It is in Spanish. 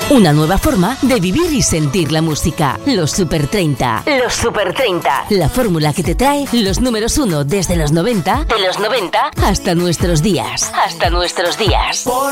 Una nueva forma de vivir y sentir la música. Los Super 30. Los Super 30. La fórmula que te trae los números 1 desde los 90, de los 90 hasta nuestros días. Hasta nuestros días.